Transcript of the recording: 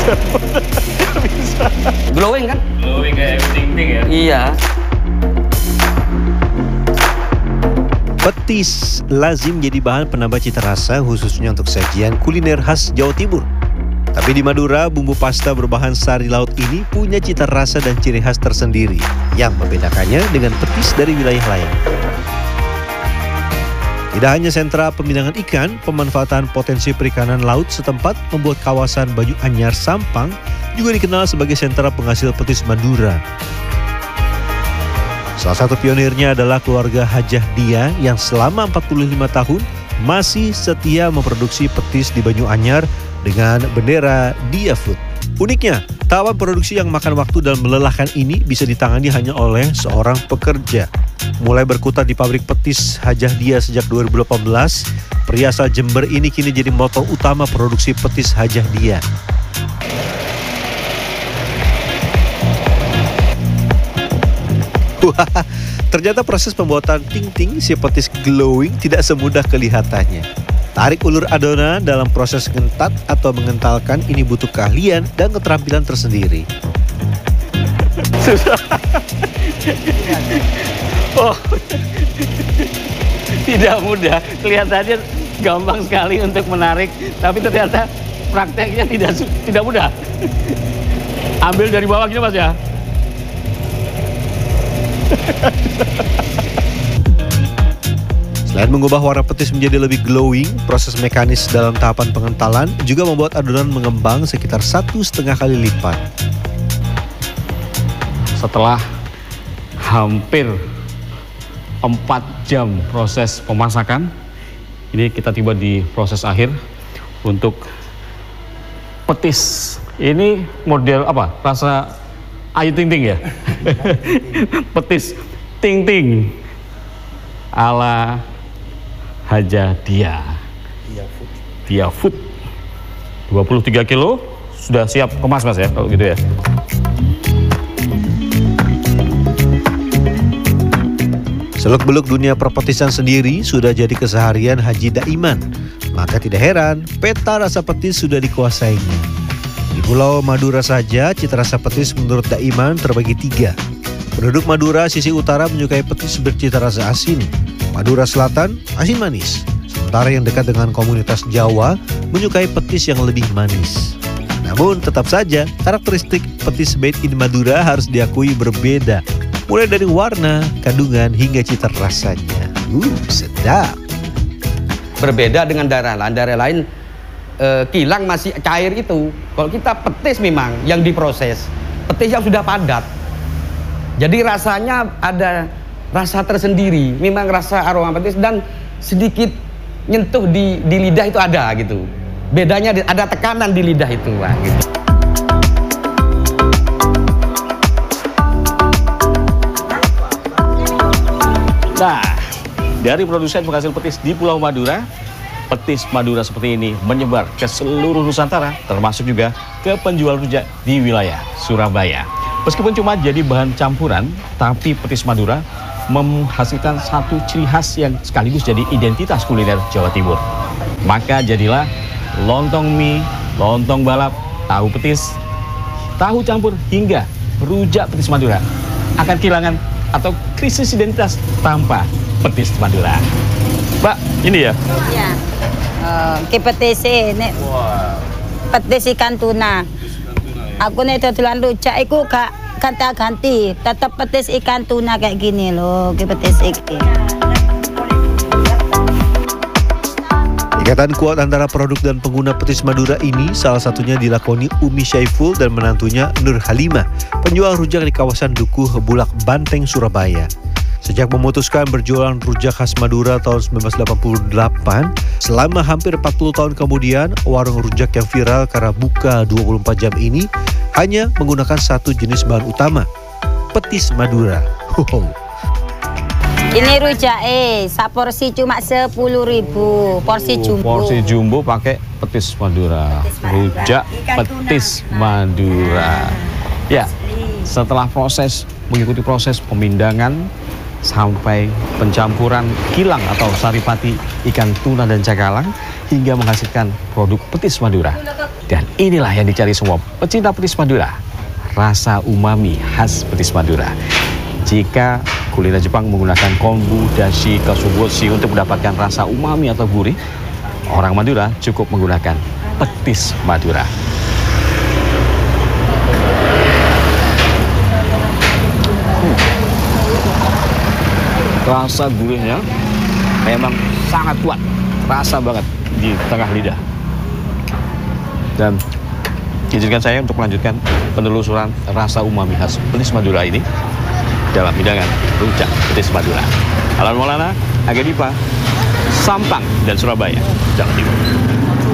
Bisa. Glowing kan? Glowing kayak ting-ting ya? Iya. Petis lazim jadi bahan penambah cita rasa khususnya untuk sajian kuliner khas Jawa Timur. Tapi di Madura, bumbu pasta berbahan sari laut ini punya cita rasa dan ciri khas tersendiri yang membedakannya dengan petis dari wilayah lain. Tidak hanya sentra pembinaan ikan, pemanfaatan potensi perikanan laut setempat membuat kawasan Banyu Anyar Sampang juga dikenal sebagai sentra penghasil petis Madura. Salah satu pionirnya adalah keluarga Hajah Dia yang selama 45 tahun masih setia memproduksi petis di Banyu Anyar dengan bendera Dia Food. Uniknya, tahapan produksi yang makan waktu dan melelahkan ini bisa ditangani hanya oleh seorang pekerja. Mulai berkutat di pabrik petis Hajah Dia sejak 2018, pria asal Jember ini kini jadi motor utama produksi petis Hajah Dia. Wah, ternyata proses pembuatan ting-ting si petis glowing tidak semudah kelihatannya. Tarik ulur adonan dalam proses ngentat atau mengentalkan ini butuh keahlian dan keterampilan tersendiri. Susah. Oh, tidak mudah. Kelihatannya gampang sekali untuk menarik, tapi ternyata prakteknya tidak mudah. Ambil dari bawah gini Mas ya. Selain mengubah warna petis menjadi lebih glowing, proses mekanis dalam tahapan pengentalan juga membuat adonan mengembang sekitar 1,5 kali lipat. Setelah hampir 4 jam proses pemasakan, ini kita tiba di proses akhir untuk petis. Ini model apa? Rasa Ayu Ting Ting ya? Petis Ting Ting ala Hajah Dia. Dia Food. 23 kilo sudah siap kemas Mas ya kalau gitu ya. Seluk-beluk dunia perpetisan sendiri sudah jadi keseharian Haji Daiman. Maka tidak heran peta rasa petis sudah dikuasainya. Di Pulau Madura saja, cita rasa petis menurut Daiman terbagi 3. Penduduk Madura sisi utara menyukai petis bercita rasa asin. Madura Selatan, asin manis. Sementara yang dekat dengan komunitas Jawa menyukai petis yang lebih manis. Namun tetap saja, karakteristik petis made in Madura harus diakui berbeda. Mulai dari warna, kandungan, hingga cita rasanya. Sedap. Berbeda dengan daerah lain. Daerah lain kilang masih cair itu. Kalau kita petis memang yang diproses, petis yang sudah padat. Jadi rasanya ada rasa tersendiri, memang rasa aroma petis dan sedikit nyentuh di lidah itu ada gitu. Bedanya ada tekanan di lidah itu, Pak, gitu. Nah, dari produsen penghasil petis di Pulau Madura, petis Madura seperti ini menyebar ke seluruh Nusantara, termasuk juga ke penjual rujak di wilayah Surabaya. Meskipun cuma jadi bahan campuran, tapi petis Madura menghasilkan satu ciri khas yang sekaligus jadi identitas kuliner Jawa Timur. Maka jadilah lontong mie, lontong balap, tahu petis, tahu campur, hingga rujak petis Madura akan kehilangan atau krisis identitas tanpa petis Madura. Mbak, ini ya? Iya. Petis ini. Wow. Petis ikan tuna. Aku nih dodolan rujak iku gak ganti-ganti, tetap petis ikan tuna kayak gini loh, petis iki. Ikatan kuat antara produk dan pengguna petis Madura ini salah satunya dilakoni Umi Syaiful dan menantunya Nur Halimah, penjual rujak di kawasan Dukuh Bulak Banteng, Surabaya. Sejak memutuskan berjualan rujak khas Madura tahun 1988, selama hampir 40 tahun kemudian, warung rujak yang viral karena buka 24 jam ini hanya menggunakan satu jenis bahan utama, petis Madura. Ini rujak saporsi cuma 10.000, porsi jumbo. Porsi jumbo pakai petis Madura. Rujak petis Madura. Ya, setelah mengikuti proses pemindangan, sampai pencampuran kilang atau saripati ikan tuna dan cakalang hingga menghasilkan produk petis Madura. Dan inilah yang dicari semua pecinta petis Madura, rasa umami khas petis Madura. Jika kuliner Jepang menggunakan kombu, dashi, katsuobushi untuk mendapatkan rasa umami atau gurih, orang Madura cukup menggunakan petis Madura. Rasa gurihnya memang sangat kuat, rasa banget di tengah lidah. Dan izinkan saya untuk melanjutkan penelusuran rasa umami khas petis Madura ini dalam hidangan rujak petis Madura. Alan Maulana, Aga Dipa, Sampang dan Surabaya, Jawa Timur.